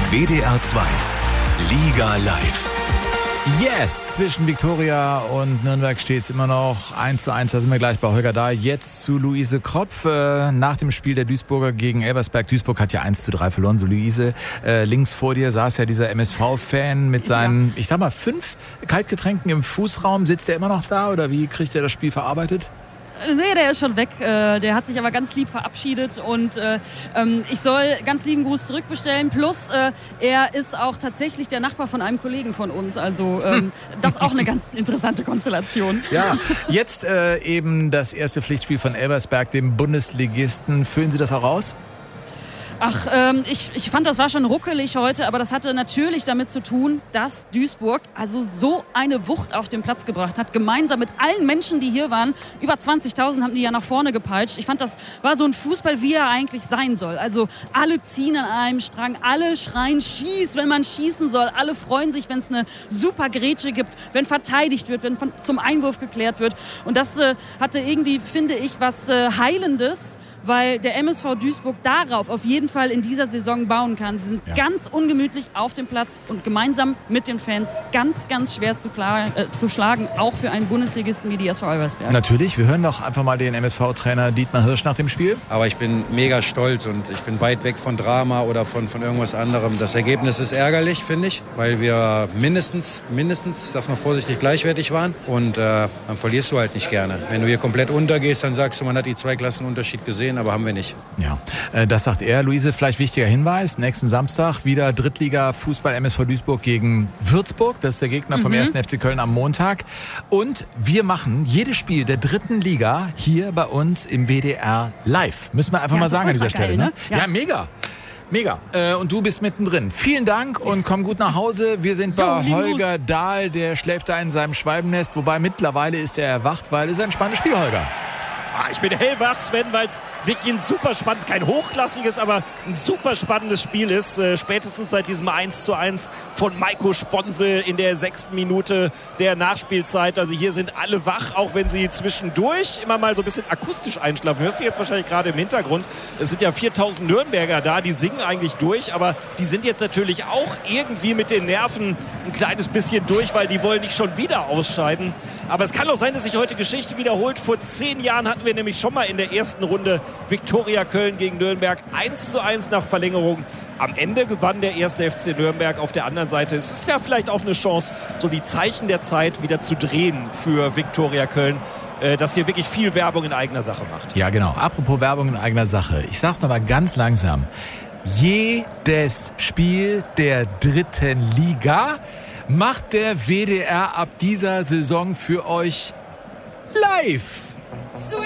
WDR 2 Liga Live. Yes, zwischen Viktoria und Nürnberg steht es immer noch 1:1. Da sind wir gleich bei Holger Dahl. Jetzt zu Luise Kropf. Nach dem Spiel der Duisburger gegen Elversberg. Duisburg hat ja 1:3 verloren. So, Luise, links vor dir saß ja dieser MSV-Fan mit seinen, ich sag mal, 5 Kaltgetränken im Fußraum. Sitzt der immer noch da oder wie kriegt er das Spiel verarbeitet? Nee, der ist schon weg. Der hat sich aber ganz lieb verabschiedet und ich soll ganz lieben Gruß zurückbestellen. Plus, er ist auch tatsächlich der Nachbar von einem Kollegen von uns. Also das ist auch eine ganz interessante Konstellation. Ja, jetzt eben das erste Pflichtspiel von Elversberg, dem Bundesligisten. Füllen Sie das auch aus? Ach, ich fand, das war schon ruckelig heute, aber das hatte natürlich damit zu tun, dass Duisburg also so eine Wucht auf den Platz gebracht hat. Gemeinsam mit allen Menschen, die hier waren, über 20.000 haben die ja nach vorne gepeitscht. Ich fand, das war so ein Fußball, wie er eigentlich sein soll. Also alle ziehen an einem Strang, alle schreien, schieß, wenn man schießen soll. Alle freuen sich, wenn es eine super Grätsche gibt, wenn verteidigt wird, wenn zum Einwurf geklärt wird. Und das hatte irgendwie, finde ich, was Heilendes, weil der MSV Duisburg darauf auf jeden Fall in dieser Saison bauen kann. Sie sind ganz ungemütlich auf dem Platz und gemeinsam mit den Fans ganz, ganz schwer zu schlagen, auch für einen Bundesligisten wie die SV Elversberg. Natürlich, wir hören doch einfach mal den MSV-Trainer Dietmar Hirsch nach dem Spiel. Aber ich bin mega stolz und ich bin weit weg von Drama oder von irgendwas anderem. Das Ergebnis ist ärgerlich, finde ich, weil wir mindestens, sag's mal vorsichtig, gleichwertig waren und dann verlierst du halt nicht gerne. Wenn du hier komplett untergehst, dann sagst du, man hat die 2 Klassen Unterschied gesehen, aber haben wir nicht. Ja, das sagt er. Luise, vielleicht wichtiger Hinweis. Nächsten Samstag wieder Drittliga-Fußball MSV Duisburg gegen Würzburg. Das ist der Gegner vom 1. FC Köln am Montag. Und wir machen jedes Spiel der 3. Liga hier bei uns im WDR live. Müssen wir einfach mal sagen an dieser Stelle. Ne? Ja, mega. Mega. Und du bist mittendrin. Vielen Dank und komm gut nach Hause. Wir sind bei Holger Dahl. Der schläft da in seinem Schwalbennest. Wobei mittlerweile ist er erwacht, weil es ein spannendes Spiel, Holger. Ich bin hellwach, Sven, weil es wirklich ein super spannendes, kein hochklassiges, aber ein super spannendes Spiel ist. Spätestens seit diesem 1:1 von Maiko Sponsel in der 6. Minute der Nachspielzeit. Also hier sind alle wach, auch wenn sie zwischendurch immer mal so ein bisschen akustisch einschlafen. Hörst du jetzt wahrscheinlich gerade im Hintergrund. Es sind ja 4.000 Nürnberger da, die singen eigentlich durch, aber die sind jetzt natürlich auch irgendwie mit den Nerven ein kleines bisschen durch, weil die wollen nicht schon wieder ausscheiden. Aber es kann auch sein, dass sich heute Geschichte wiederholt. Vor 10 Jahren hatten wir nämlich schon mal in der ersten Runde Viktoria Köln gegen Nürnberg 1:1 nach Verlängerung. Am Ende gewann der 1. FC Nürnberg. Auf der anderen Seite ist es ja vielleicht auch eine Chance, so die Zeichen der Zeit wieder zu drehen für Viktoria Köln, das hier wirklich viel Werbung in eigener Sache macht. Ja, genau. Apropos Werbung in eigener Sache. Ich sag's noch mal ganz langsam. Jedes Spiel der 3. Liga macht der WDR ab dieser Saison für euch live.